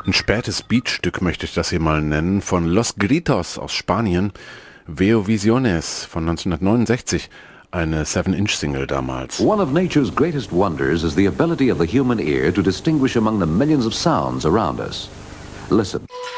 Ein spätes Beatstück möchte ich das hier mal nennen, von Los Gritos aus Spanien, Veo Visiones von 1969, eine 7-Inch-Single damals. One of nature's greatest wonders is the ability of the human ear to distinguish among the millions of sounds around us. Listen.